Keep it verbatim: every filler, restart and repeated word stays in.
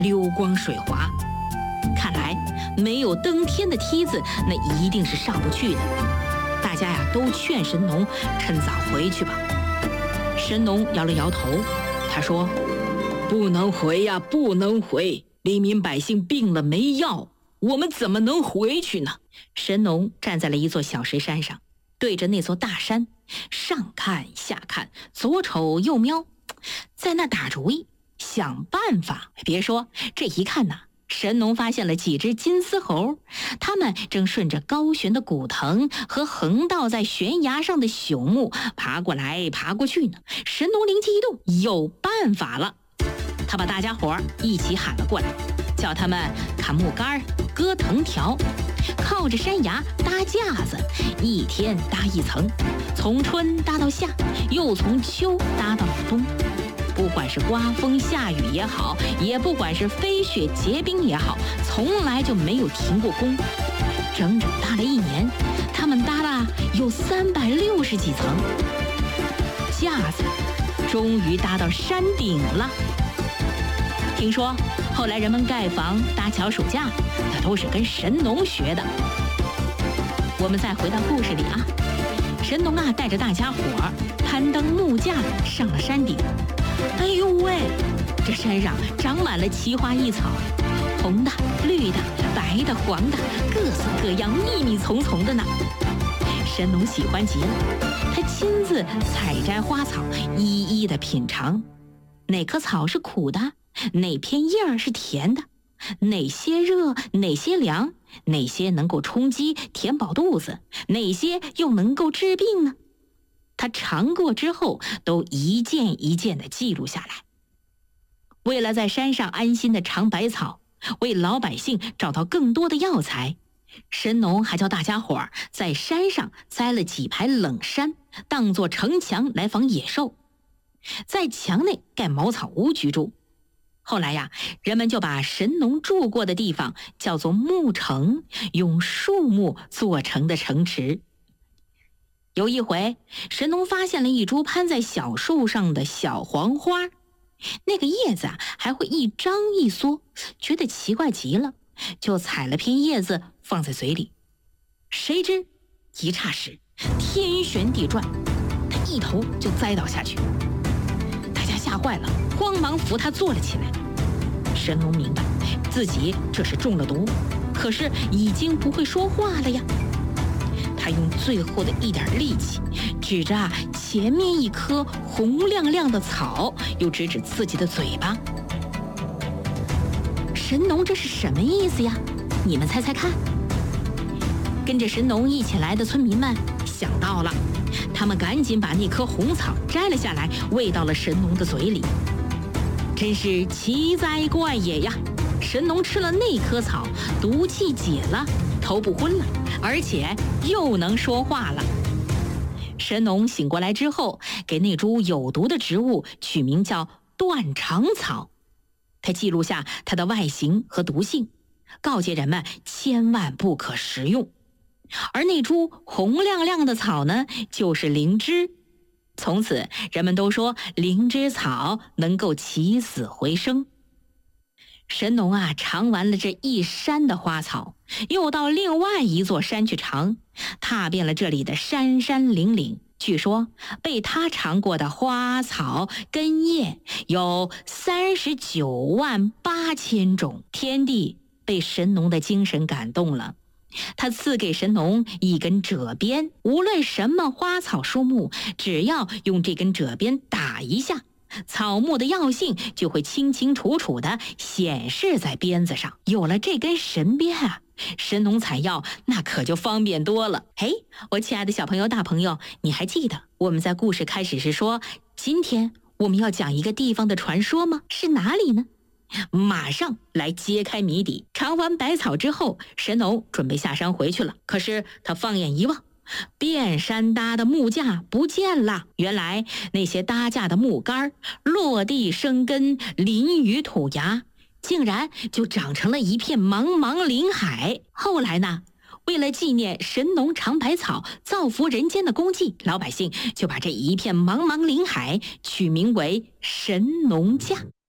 溜光水滑。看来没有登天的梯子，那一定是上不去的。大家呀都劝神农趁早回去吧。神农摇了摇头，他说：“不能回呀，不能回！黎民百姓病了没药，我们怎么能回去呢？”神农站在了一座小石山上，对着那座大山，上看下看，左瞅右瞄，在那打主意，想办法。别说，这一看呐，神农发现了几只金丝猴，它们正顺着高悬的古藤和横倒在悬崖上的朽木爬过来爬过去呢。神农灵机一动，有办法了。他把大家伙一起喊了过来，叫他们砍木杆、割藤条，靠着山崖搭架子，一天搭一层，从春搭到夏，又从秋搭到了冬。不管是刮风下雨也好，也不管是飞雪结冰也好，从来就没有停过工。整整搭了一年，他们搭了有三百六十几层，架子终于搭到山顶了。听说后来人们盖房、搭桥、数架，那都是跟神农学的。我们再回到故事里啊，神农啊带着大家伙攀登木架上了山顶。哎呦喂，这山上长满了奇花异草，红的、绿的、白的、黄的，各色各样，密密丛丛的呢。神农喜欢极了，他亲自采摘花草，一一的品尝，哪棵草是苦的，哪片叶儿是甜的，哪些热，哪些凉，哪些能够充饥填饱肚子，哪些又能够治病呢？他尝过之后，都一件一件地记录下来。为了在山上安心地尝百草，为老百姓找到更多的药材，神农还叫大家伙儿在山上栽了几排冷杉，当作城墙来防野兽，在墙内盖茅草屋居住。后来呀，人们就把神农住过的地方叫做木城，用树木做成的城池。有一回，神农发现了一株攀在小树上的小黄花，那个叶子啊还会一张一缩，觉得奇怪极了，就采了片叶子放在嘴里。谁知一霎时天旋地转，他一头就栽倒下去。大家吓坏了，慌忙扶他坐了起来。神农明白自己这是中了毒，可是已经不会说话了呀。他用最后的一点力气，指着前面一棵红亮亮的草，又指指自己的嘴巴。神农这是什么意思呀？你们猜猜看。跟着神农一起来的村民们想到了，他们赶紧把那棵红草摘了下来，喂到了神农的嘴里。真是奇哉怪也呀！神农吃了那棵草，毒气解了，头不昏了，而且又能说话了。神农醒过来之后，给那株有毒的植物取名叫断肠草。他记录下它的外形和毒性，告诫人们千万不可食用。而那株红亮亮的草呢，就是灵芝。从此人们都说灵芝草能够起死回生。神农啊，尝完了这一山的花草，又到另外一座山去尝，踏遍了这里的山山岭岭。据说被他尝过的花草根叶有三十九万八千种。天帝被神农的精神感动了，他赐给神农一根褶鞭，无论什么花草树木，只要用这根褶鞭打一下，草木的药性就会清清楚楚地显示在鞭子上。有了这根神鞭啊，神农采药那可就方便多了。嘿，我亲爱的小朋友大朋友，你还记得我们在故事开始时说，今天我们要讲一个地方的传说吗？是哪里呢？马上来揭开谜底。尝完百草之后，神农准备下山回去了。可是他放眼一望，遍山搭的木架不见了。原来那些搭架的木杆落地生根，淋于土崖，竟然就长成了一片茫茫林海。后来呢，为了纪念神农尝百草造福人间的功绩，老百姓就把这一片茫茫林海取名为神农架。